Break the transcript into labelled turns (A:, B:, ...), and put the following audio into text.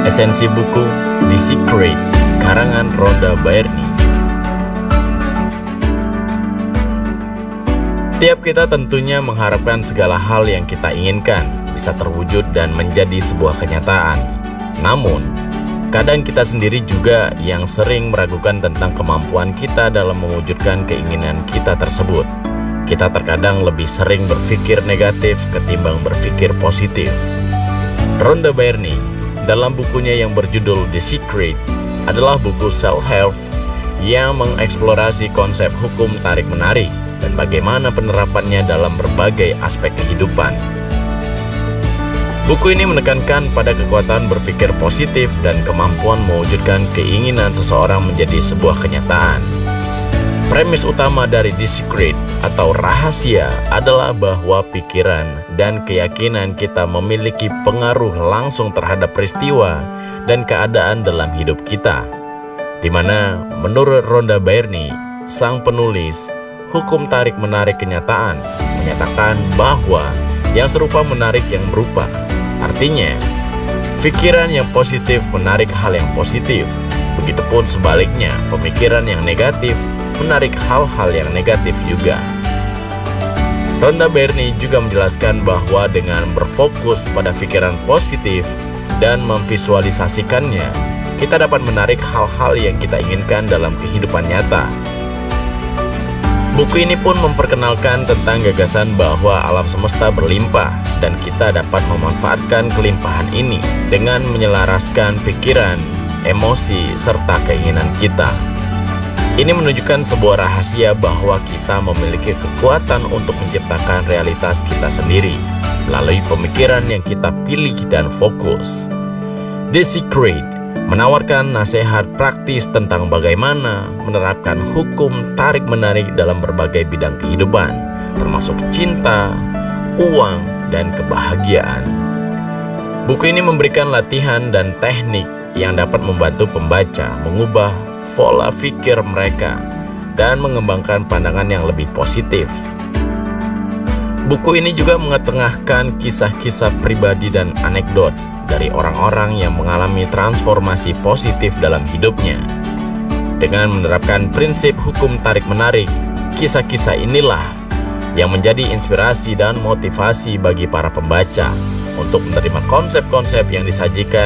A: Esensi buku The Secret, karangan Rhonda Byrne. Tiap kita tentunya mengharapkan segala hal yang kita inginkan bisa terwujud dan menjadi sebuah kenyataan. Namun, kadang kita sendiri juga yang sering meragukan tentang kemampuan kita dalam mewujudkan keinginan kita tersebut. Kita terkadang lebih sering berpikir negatif ketimbang berpikir positif. Rhonda Byrne dalam bukunya yang berjudul The Secret adalah buku self-help yang mengeksplorasi konsep hukum tarik-menarik dan bagaimana penerapannya dalam berbagai aspek kehidupan. Buku ini menekankan pada kekuatan berpikir positif dan kemampuan mewujudkan keinginan seseorang menjadi sebuah kenyataan. Premis utama dari The Secret atau rahasia adalah bahwa pikiran dan keyakinan kita memiliki pengaruh langsung terhadap peristiwa dan keadaan dalam hidup kita. Di mana menurut Rhonda Byrne, sang penulis, hukum tarik-menarik kenyataan menyatakan bahwa yang serupa menarik yang berupa. Artinya, pikiran yang positif menarik hal yang positif. Begitupun sebaliknya, pemikiran yang negatif menarik hal-hal yang negatif juga. Rhonda Byrne juga menjelaskan bahwa dengan berfokus pada pikiran positif dan memvisualisasikannya, kita dapat menarik hal-hal yang kita inginkan dalam kehidupan nyata. Buku ini pun memperkenalkan tentang gagasan bahwa alam semesta berlimpah dan kita dapat memanfaatkan kelimpahan ini dengan menyelaraskan pikiran, emosi, serta keinginan kita. Ini menunjukkan sebuah rahasia bahwa kita memiliki kekuatan untuk menciptakan realitas kita sendiri melalui pemikiran yang kita pilih dan fokus. The Secret menawarkan nasihat praktis tentang bagaimana menerapkan hukum tarik-menarik dalam berbagai bidang kehidupan, termasuk cinta, uang, dan kebahagiaan. Buku ini memberikan latihan dan teknik yang dapat membantu pembaca mengubah pola pikir mereka dan mengembangkan pandangan yang lebih positif. Buku ini juga mengetengahkan kisah-kisah pribadi dan anekdot dari orang-orang yang mengalami transformasi positif dalam hidupnya. Dengan menerapkan prinsip hukum tarik-menarik, kisah-kisah inilah yang menjadi inspirasi dan motivasi bagi para pembaca untuk menerima konsep-konsep yang disajikan